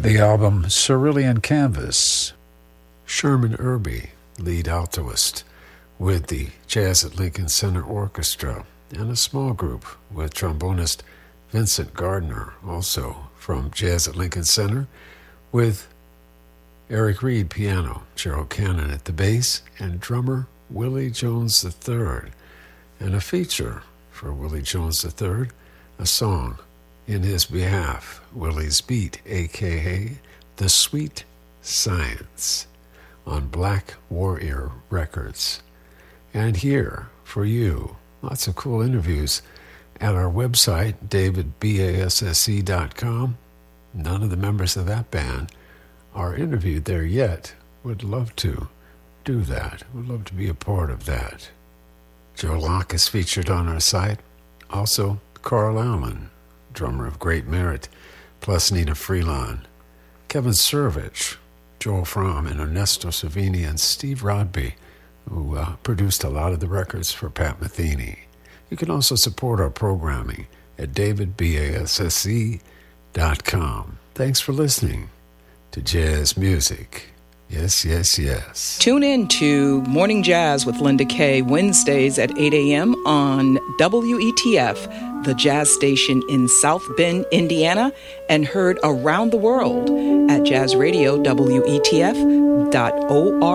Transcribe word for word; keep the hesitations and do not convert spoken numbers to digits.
the album Cerulean Canvas. Sherman Irby, lead altoist, with the Jazz at Lincoln Center Orchestra, and a small group with trombonist Vincent Gardner, also from Jazz at Lincoln Center, with Eric Reed piano, Gerald Cannon at the bass, and drummer Willie Jones the third. And a feature for Willie Jones the third, a song in his behalf, Willie's Beat, a k a. The Sweet Science, on Black Warrior Records. And here, for you, lots of cool interviews at our website, david basse dot com. None of the members of that band are interviewed there yet. Would love to do that. Would love to be a part of that. Joe Locke is featured on our site. Also, Carl Allen, drummer of great merit, plus Nina Freelon, Kevin Servich, Joel Fromm, and Ernesto Savini, and Steve Rodby, who uh, produced a lot of the records for Pat Metheny. You can also support our programming at david basse dot com. Thanks for listening to Jazz Music. Yes, yes, yes. Tune in to Morning Jazz with Linda Kay, Wednesdays at eight a.m. on W E T F, the jazz station in South Bend, Indiana, and heard around the world at jazz radio W E T F dot org.